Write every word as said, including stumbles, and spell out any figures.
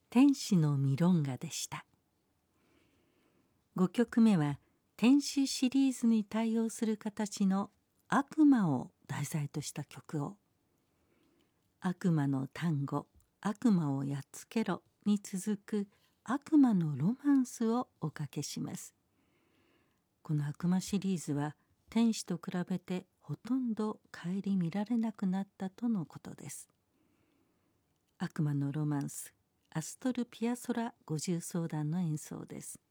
天使のミロンガでした。ごきょくめは天使シリーズに対応する形の悪魔を題材とした曲を、悪魔の単語悪魔をやっつけろに続く悪魔のロマンスをおかけします。この悪魔シリーズは天使と比べてほとんど顧みられなくなったとのことです。悪魔のロマンス、アストル・ピアソラ五重奏団の演奏です。